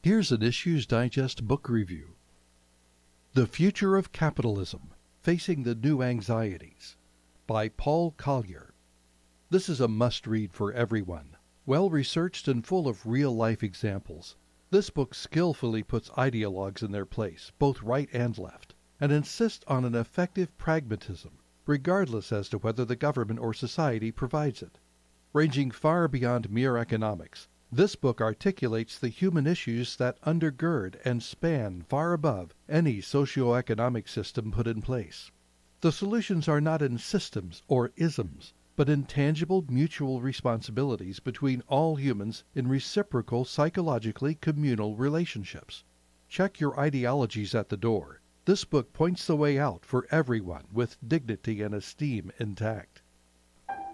Here's an Issues Digest book review. The Future of Capitalism, Facing the New Anxieties, by Paul Collier. This is a must-read for everyone. Well-researched and full of real-life examples, this book skillfully puts ideologues in their place, both right and left, and insists on an effective pragmatism, regardless as to whether the government or society provides it. Ranging far beyond mere economics, this book articulates the human issues that undergird and span far above any socio-economic system put in place. The solutions are not in systems or isms, but in tangible mutual responsibilities between all humans in reciprocal psychologically communal relationships. Check your ideologies at the door. This book points the way out for everyone with dignity and esteem intact.